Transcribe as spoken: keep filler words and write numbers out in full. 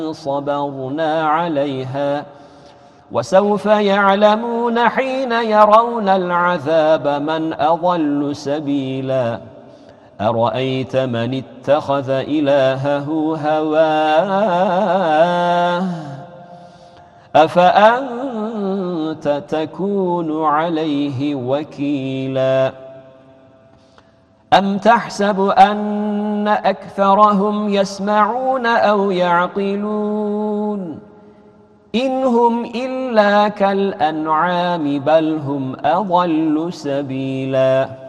صبرنا عليها وسوف يعلمون حين يرون العذاب من أضل سبيلا أرأيت من اتخذ إلهه هواه أفأنت تكون عليه وكيلا أم تحسب أن أكثرهم يسمعون أو يعقلون إن هم إلا كالأنعام بل هم أضل سبيلا